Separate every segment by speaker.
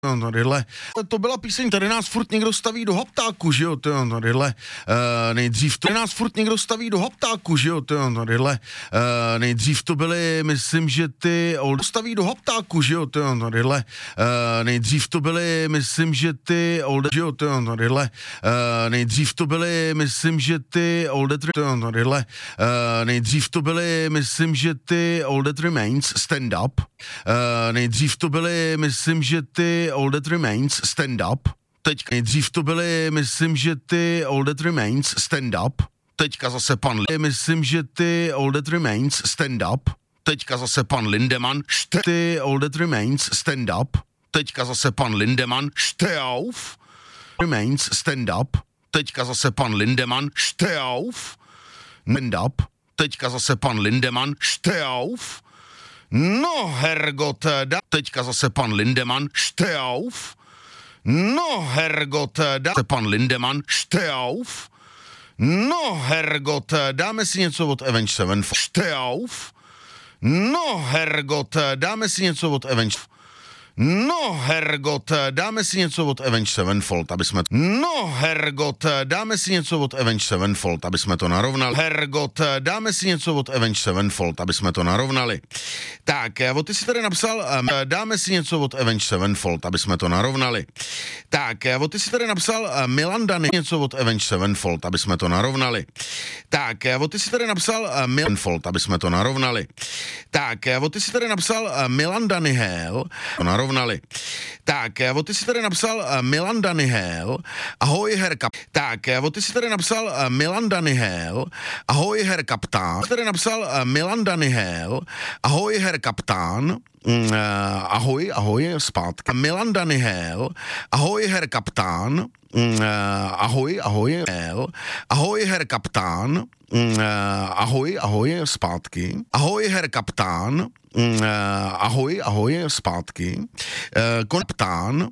Speaker 1: Tadyhle. To byla píseň, tady nás furt někdo staví do haptáku, že jo, tadyhle. Nejdřív to nás furt někdo staví do haptáku, že jo, tadyhle. Nejdřív to byly, myslím, že ty old staví do haptáku, že jo, tadyhle. Nejdřív to byly, myslím, že ty old, že jo, tadyhle. Nejdřív to byly, myslím, že ty old tadyhle. Nejdřív to byly, myslím, že ty All That Remains Stand Up. Nejdřív to byly, myslím, že ty All That Remains Stand Up. Teď nejdřív to byly, myslím, že ty All That Remains Stand Up. Teďka zase pan myslím, že ty All That Remains Stand Up. Teďka zase pan Lindemann ty All That Remains Stand Up. Teďka zase pan Lindemann Steh auf. Remains Stand Up. Teďka zase pan Lindemann Steh auf. Stand Up. Teďka zase pan Lindemann Steh auf. No, Herrgott, teďka zase pan Lindemann Steh auf. No, Herrgott, pan Lindemann Steh auf. No, Herrgott, dáme si něco od Avenged Sevenfold. Steh auf. No, Herrgott, dáme si něco od Avenged. No, Herrgott, dáme si něco od Avenged Sevenfold, aby jsme... No, Herrgott, dáme si něco od Avenged Sevenfold, aby jsme to narovnali. Herrgott, dáme si něco od Avenged Sevenfold, aby jsme to narovnali. Tak, ty si tady napsal, dáme si něco od Avenged Sevenfold, aby jsme to narovnali. Tak, ty si tady napsal, Milan Dany, něco od Avenged Sevenfold, aby jsme to narovnali. Tak, ty si tady napsal, Milan Sevenfold, aby jsme to narovnali. Tak, ty si tady napsal, Milan Danyhel, narovnali. Tak, ty si tady napsal Milan Danyhel, ahoj her kap. Tak, ty si tady napsal Milan Danyhel, ahoj her kaptán. Tady napsal Milan Danyhel, ahoj her kaptán. Ahoj, ahoj, zpátky. Milan Danyhel, ahoj her kaptán. Ahoj, ahoj, ahoj her kaptán. Ahoj, ahoj, zpátky. Ahoj her kaptán. Ahoj, ahoj, zpátky. Kaptán.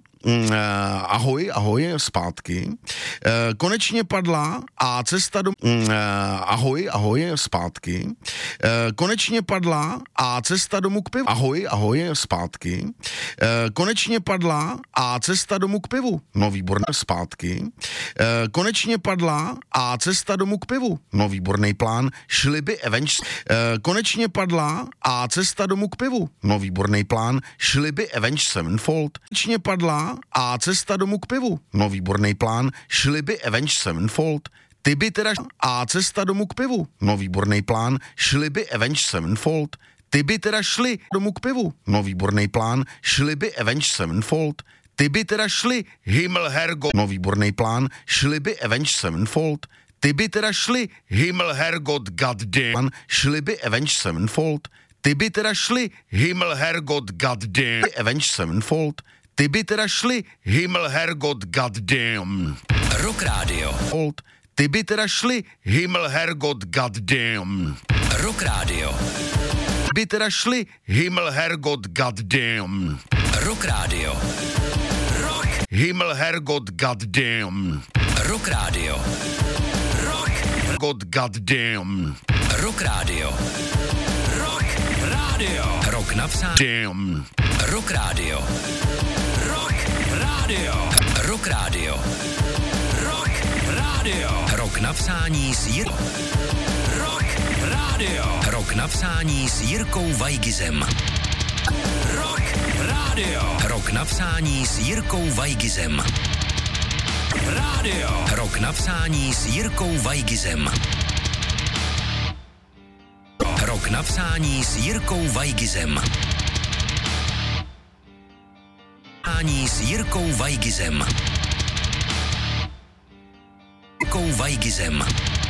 Speaker 1: Ahoj, ahoj, zpátky. Konečně padla a cesta do... Ahoj, ahoj, zpátky. Konečně padla a cesta domů k pivu. Ahoj, ahoj, zpátky. Konečně padla a cesta domů k pivu. No výborný zpátky. Konečně padla a cesta domů k pivu. No výborný plán. Šli by Avenged. Konečně padla a cesta domů k pivu. No výborný plán. Šli by Avenged Sevenfold. Konečně padla a cesta domů k pivu. No výborný plán. Šli by Avenged Sevenfold. Ty by teda a cesta domů k pivu. No výborný plán. Šli by Avenged Sevenfold. Ty by teda šli domů k pivu. No výborný plán. Šli by Avenged Sevenfold. Ty by teda šli Himmel Herrgott. No výborný plán. Šli by Avenged Sevenfold. Ty by teda šli Himmel Herrgott goddamn. Šli by Avenged Sevenfold. Ty by teda šli Himmel Herrgott goddamn. Avenged Sevenfold. Ty by teda šli Himmel Herrgott goddamn.
Speaker 2: Rock Radio.
Speaker 1: Ty by teda šli Himmel Herrgott goddamn.
Speaker 2: Rock Radio.
Speaker 1: Ty by teda šli Himmel Herrgott goddamn.
Speaker 2: Rock Radio.
Speaker 1: Rock. Himmel Herrgott goddamn.
Speaker 2: Rock Radio.
Speaker 1: Rock. God goddamn.
Speaker 2: Rock Radio.
Speaker 1: Rock. Radio.
Speaker 2: Rock napsán.
Speaker 1: Damn.
Speaker 2: Rock Radio.
Speaker 1: Rock. Radio.
Speaker 2: Rock Radio.
Speaker 1: Rock. Radio.
Speaker 2: Rock napsání s
Speaker 1: Rock. Radio.
Speaker 2: Rock napsání s Jirkou Vajgizem.
Speaker 1: Rock. Radio.
Speaker 2: Rock napsání s Jirkou Vajgizem.
Speaker 1: Radio.
Speaker 2: Rock napsání s Jirkou Vajgizem. Rock napsání s Jirkou Vajgizem. S Jirkou Vajgizem. Jirkou Vajgizem.